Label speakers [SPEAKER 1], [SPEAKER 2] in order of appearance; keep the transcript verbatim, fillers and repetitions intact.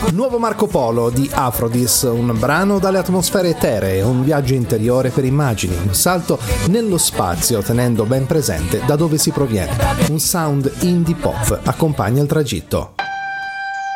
[SPEAKER 1] Nuovo Marco Polo di Aphrodis, un brano dalle atmosfere eteree, un viaggio interiore per immagini, un salto nello spazio tenendo ben presente da dove si proviene. Un sound indie pop accompagna il tragitto.